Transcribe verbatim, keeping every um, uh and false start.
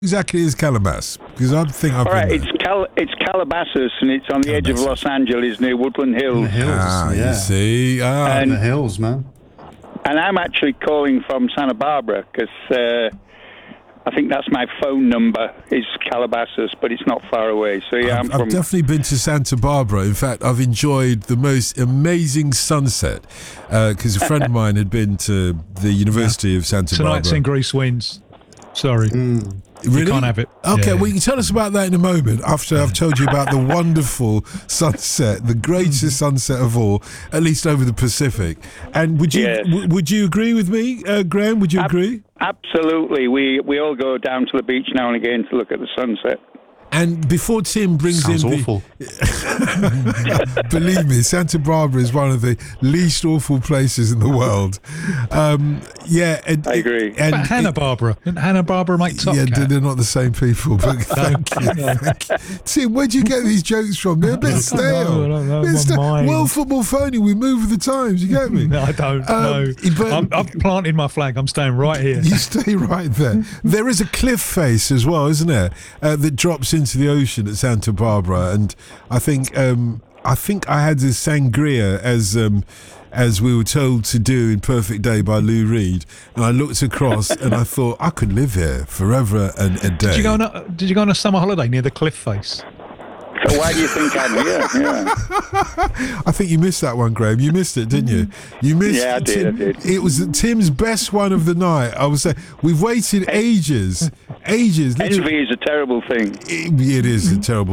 exactly is Calabas? Because I think I've All right, been it's Cal- it's Calabasas, and it's on the edge of Calabasas. Los Angeles near Woodland In Hills. the hills, Ah, yeah. you see. Ah, And- the hills, man. And I'm actually calling from Santa Barbara because uh, I think that's my phone number is Calabasas, but it's not far away. So yeah, I've, I'm I've from. definitely been to Santa Barbara. In fact, I've enjoyed the most amazing sunset because a friend of mine had been to the University of Santa Tonight's Barbara. in Greece Winds. Sorry. Mm. Really? You can't have it. Okay, Yeah. well, you can tell us about that in a moment after I've told you about the wonderful sunset, the greatest sunset of all, at least over the Pacific. And would you Yes. w- would you agree with me, uh, Graham? Would you Ab- agree? Absolutely, we we all go down to the beach now and again to look at the sunset. And before Tim brings Sounds in the, awful. believe me, Santa Barbara is one of the least awful places in the world. Um, yeah, and, I agree. And But Hanna Barbara. Didn't Hanna Barbara make Top yeah, Cat? they're not the same people. But thank you, thank you. Tim, where'd you get these jokes from? They're a bit stale. I don't know, Bit my stale. mind. World Football Phony, we move with the times. You get me? No, I don't. Um, no. but- I'm, I've planted my flag. I'm staying right here. You stay right there. There is a cliff face as well, isn't there, uh, that drops into the ocean at Santa Barbara, and I think um, I think I had this sangria as um, as we were told to do in Perfect Day by Lou Reed, and I looked across and I thought I could live here forever and a day. Did you go on a Did you go on a summer holiday near the cliff face? So why do you think I'm here? Yeah. I think you missed that one, Graham. You missed it, didn't you? You missed. Yeah, I did, Tim, I did. It was Tim's best one of the night. I was saying we've waited ages, ages. literally- Envy is a terrible thing. It, it is a terrible